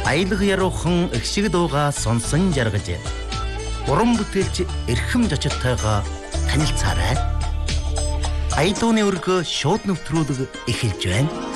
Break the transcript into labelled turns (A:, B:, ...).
A: Аялга яруухан эгшиг дууга сонсон жаргаж уран бүтээлч эрхэм зочдтойгоо танилцаарай. Аялууны өргө шууд нэвтрүүлэг эхэлж байна.